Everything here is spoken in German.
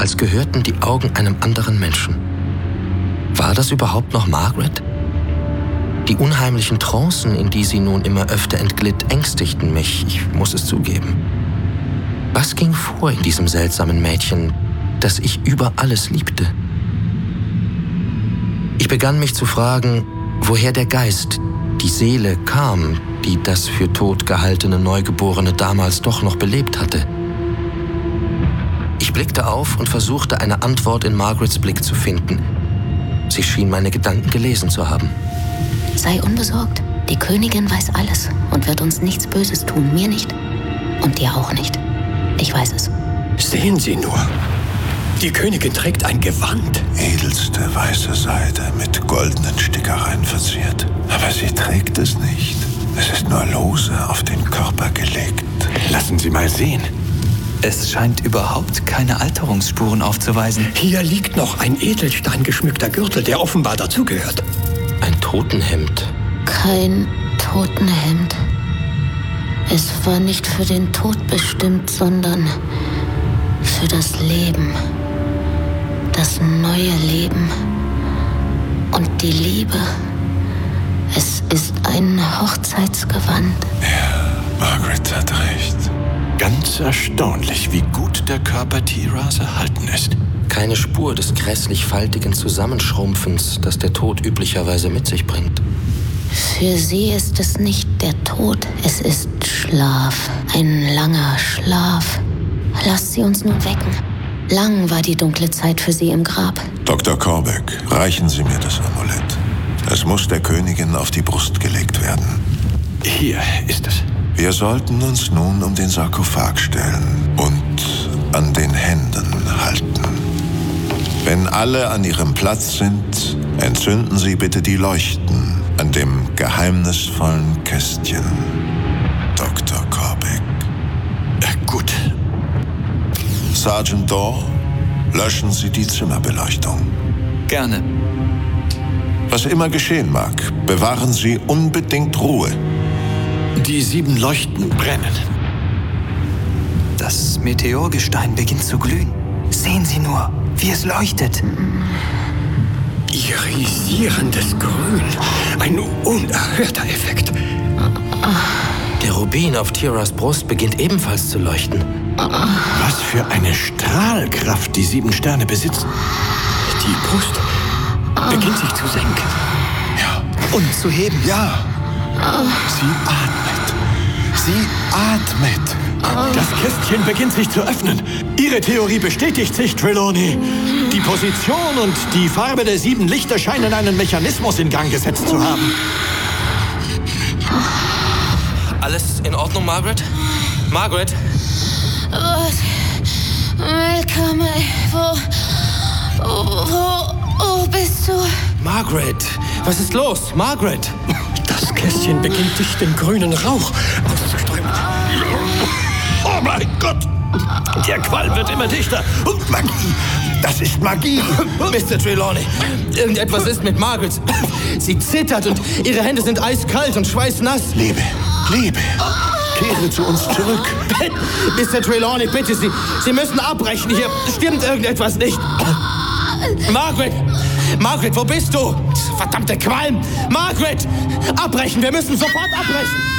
als gehörten die Augen einem anderen Menschen. War das überhaupt noch Margaret? Die unheimlichen Trancen, in die sie nun immer öfter entglitt, ängstigten mich, ich muss es zugeben. Was ging vor in diesem seltsamen Mädchen, das ich über alles liebte? Ich begann mich zu fragen, woher der Geist, die Seele kam, die das für tot gehaltene Neugeborene damals doch noch belebt hatte. Ich blickte auf und versuchte, eine Antwort in Margarets Blick zu finden. Sie schien meine Gedanken gelesen zu haben. Sei unbesorgt. Die Königin weiß alles und wird uns nichts Böses tun. Mir nicht. Und dir auch nicht. Ich weiß es. Sehen Sie nur. Die Königin trägt ein Gewand. Edelste weiße Seide mit goldenen Stickereien verziert. Aber sie trägt es nicht. Es ist nur lose auf den Körper gelegt. Lassen Sie mal sehen. Es scheint überhaupt keine Alterungsspuren aufzuweisen. Hier liegt noch ein edelsteingeschmückter Gürtel, der offenbar dazugehört. Ein Totenhemd. Kein Totenhemd. Es war nicht für den Tod bestimmt, sondern für das Leben. Das neue Leben. Und die Liebe. Es ist ein Hochzeitsgewand. Ja, Margaret hat recht. Ganz erstaunlich, wie gut der Körper Tiras erhalten ist. Keine Spur des grässlich faltigen Zusammenschrumpfens, das der Tod üblicherweise mit sich bringt. Für sie ist es nicht der Tod, es ist Schlaf. Ein langer Schlaf. Lasst sie uns nun wecken. Lang war die dunkle Zeit für sie im Grab. Dr. Corbeck, reichen Sie mir das Amulett. Es muss der Königin auf die Brust gelegt werden. Hier ist es. Wir sollten uns nun um den Sarkophag stellen und an den Händen halten. Wenn alle an ihrem Platz sind, entzünden Sie bitte die Leuchten an dem geheimnisvollen Kästchen. Dr. Corbeck. Gut. Sergeant Daw, löschen Sie die Zimmerbeleuchtung. Gerne. Was immer geschehen mag, bewahren Sie unbedingt Ruhe. Die 7 Leuchten brennen. Das Meteorgestein beginnt zu glühen. Sehen Sie nur, wie es leuchtet. Irisierendes Grün. Ein unerhörter Effekt. Der Rubin auf Tiras Brust beginnt ebenfalls zu leuchten. Was für eine Strahlkraft die 7 Sterne besitzen. Die Brust beginnt sich zu senken. Ja. Und zu heben. Ja. Sie atmet. Sie atmet. Das Kästchen beginnt sich zu öffnen. Ihre Theorie bestätigt sich, Trelawney. Die Position und die Farbe der 7 Lichter scheinen einen Mechanismus in Gang gesetzt zu haben. Alles in Ordnung, Margaret? Margaret? Was? Willkommen. Wo bist du? Margaret, was ist los? Margaret! Das Kästchen beginnt sich den grünen Rauch auszuströmen. Oh mein Gott! Der Qualm wird immer dichter. Magie! Das ist Magie! Mr. Trelawney, irgendetwas ist mit Margaret. Sie zittert und ihre Hände sind eiskalt und schweißnass. Liebe, Liebe, kehre zu uns zurück. Mr. Trelawney, bitte, Sie müssen abbrechen. Hier stimmt irgendetwas nicht. Margaret! Margaret, wo bist du? Verdammte Qualm! Margaret! Abbrechen! Wir müssen sofort abbrechen!